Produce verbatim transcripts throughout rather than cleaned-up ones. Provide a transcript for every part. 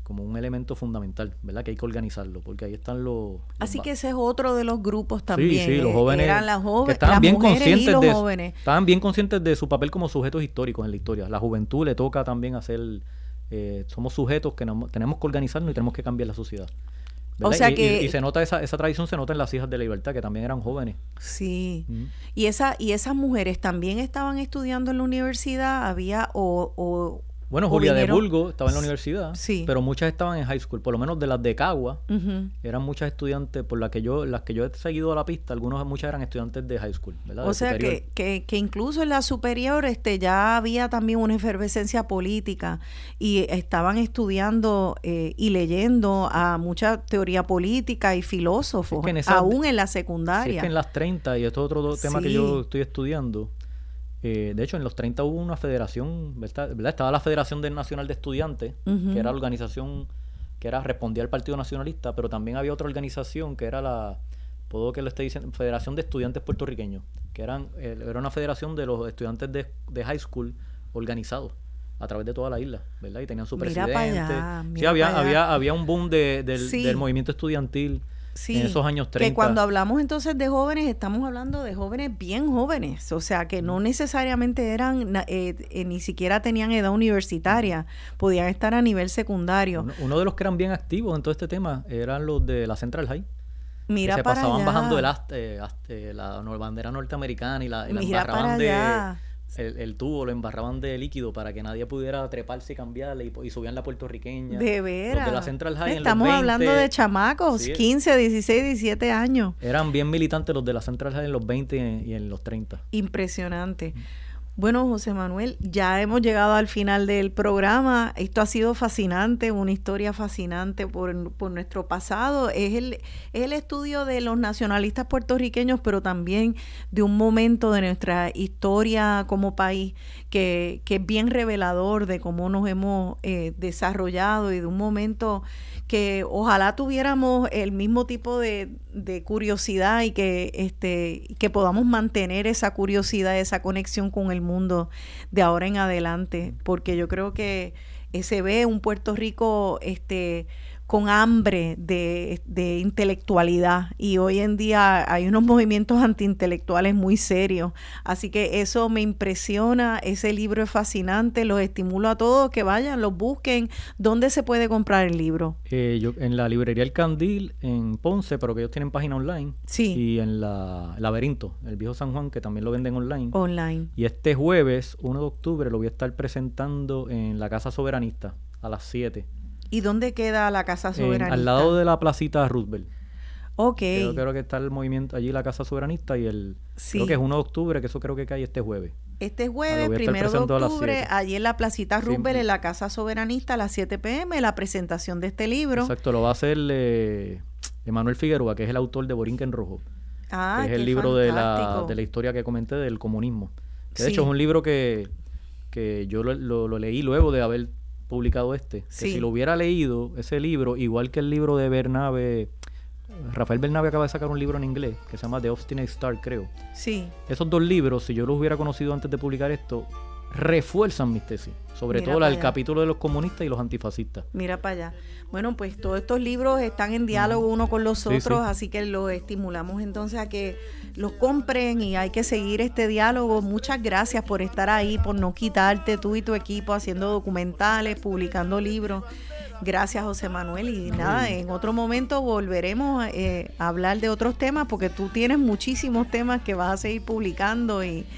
como un elemento fundamental, ¿verdad? Que hay que organizarlo, porque ahí están los... los Así va- que ese es otro de los grupos también. Sí, sí, los jóvenes, Eran las, joven, que estaban las bien mujeres y conscientes los de, jóvenes. estaban bien conscientes de su papel como sujetos históricos en la historia. La juventud le toca también hacer... Eh, somos sujetos que nos, tenemos que organizarnos y tenemos que cambiar la sociedad. ¿Verdad? O sea y, que... y, y se nota esa, esa tradición, se nota en las hijas de la libertad, que también eran jóvenes. Sí. Uh-huh. Y, esa, y esas mujeres también estaban estudiando en la universidad, había o... o Bueno, o Julia vinieron... de Burgos estaba en la universidad, sí. pero muchas estaban en high school, por lo menos de las de Cagua, uh-huh. eran muchas estudiantes, por las que yo las que yo he seguido a la pista, algunos muchas eran estudiantes de high school, ¿verdad? O de sea que, que, que incluso en la superior este ya había también una efervescencia política y estaban estudiando eh, y leyendo a mucha teoría política y filósofos, es que en esa, aún en la secundaria. Sí, es que en las treinta, y esto es otro tema sí. que yo estoy estudiando, eh, de hecho en los treinta hubo una federación, ¿verdad? ¿verdad? Estaba la Federación del Nacional de Estudiantes, uh-huh. que era la organización que era respondía al Partido Nacionalista, pero también había otra organización que era la, puedo que lo esté diciendo, Federación de Estudiantes Puertorriqueños, que eran eh, era una federación de los estudiantes de, de high school organizados a través de toda la isla, ¿verdad? Y tenían su mira presidente. Allá, sí, había, había, había un boom de, del, sí. del movimiento estudiantil. Sí, en esos años treinta. Que cuando hablamos entonces de jóvenes, estamos hablando de jóvenes bien jóvenes, o sea, que no necesariamente eran, eh, eh, ni siquiera tenían edad universitaria, podían estar a nivel secundario. Uno, uno de los que eran bien activos en todo este tema eran los de la Central High. Mira que se para pasaban allá. bajando el aste, aste, la bandera norteamericana y la, y la Mira embarraban para de... allá. El, el tubo lo embarraban de líquido para que nadie pudiera treparse y cambiarle, y, y subían la puertorriqueña. De veras. Los de la Central High Estamos en los veinte, hablando de chamacos, sí, quince, dieciséis, diecisiete años. Eran bien militantes los de la Central High en los veinte y en, y en los treinta. Impresionante. Bueno, José Manuel, ya hemos llegado al final del programa. Esto ha sido fascinante, una historia fascinante por, por nuestro pasado. Es el, es el estudio de los nacionalistas puertorriqueños, pero también de un momento de nuestra historia como país que, que es bien revelador de cómo nos hemos eh, desarrollado y de un momento que ojalá tuviéramos el mismo tipo de, de curiosidad y que, este, que podamos mantener esa curiosidad, esa conexión con el mundo de ahora en adelante, porque yo creo que se ve un Puerto Rico este con hambre de, de intelectualidad, y hoy en día hay unos movimientos antiintelectuales muy serios, así que eso me impresiona. Ese libro es fascinante, los estimulo a todos que vayan, los busquen. ¿Dónde se puede comprar el libro? Eh, yo, en la librería El Candil en Ponce, pero que ellos tienen página online. Sí. Y en la Laberinto, el Viejo San Juan, que también lo venden online. Online. Y este jueves, uno de octubre, lo voy a estar presentando en la Casa Soberanista a las siete. ¿Y dónde queda la Casa Soberanista? En, al lado de la placita Roosevelt. Ok. Creo, creo que está el movimiento allí, la Casa Soberanista, y el... Sí. Creo que es uno de octubre, que eso creo que cae este jueves. Este jueves, primero de octubre, allí en la placita Roosevelt, sí, en la Casa Soberanista, a las siete pm, la presentación de este libro. Exacto, lo va a hacer eh, Emanuel Figueroa, que es el autor de Borinquen Rojo. Ah, que es el libro de la, de la historia que comenté del comunismo. Que de sí. hecho es un libro que, que yo lo, lo, lo leí luego de haber publicado este. Que sí. si lo hubiera leído, ese libro, igual que el libro de Bernabe, Rafael Bernabe acaba de sacar un libro en inglés que se llama The Obstinate Star, creo. Sí. Esos dos libros, si yo los hubiera conocido antes de publicar esto, refuerzan mis tesis, sobre Mira todo la, el capítulo de los comunistas y los antifascistas. Mira para allá. Bueno, pues todos estos libros están en diálogo uno con los otros, sí, sí. así que los estimulamos entonces a que los compren y hay que seguir este diálogo. Muchas gracias por estar ahí, por no quitarte tú y tu equipo haciendo documentales, publicando libros. Gracias, José Manuel. Y nada, en otro momento volveremos eh, a hablar de otros temas, porque tú tienes muchísimos temas que vas a seguir publicando y,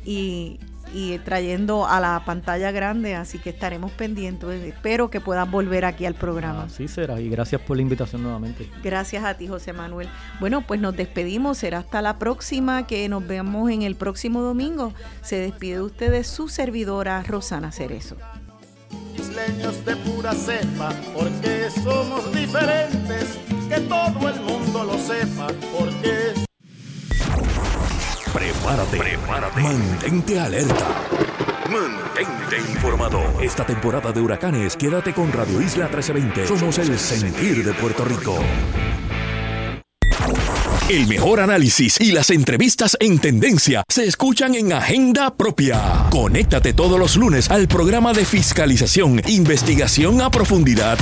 y, y trayendo a la pantalla grande, así que estaremos pendientes. Espero que puedas volver aquí al programa. Así será, y gracias por la invitación nuevamente. Gracias a ti, José Manuel. Bueno, pues nos despedimos, será hasta la próxima, que nos vemos en el próximo domingo. Se despide de ustedes su servidora, Rosana Cerezo. Isleños de pura cepa, porque somos diferentes, que todo el mundo lo sepa, porque... Prepárate, prepárate, mantente alerta, mantente informado. Esta temporada de huracanes, quédate con Radio Isla trece veinte. Somos el sentir de Puerto Rico. El mejor análisis y las entrevistas en tendencia se escuchan en Agenda Propia. Conéctate todos los lunes al programa de fiscalización, investigación a profundidad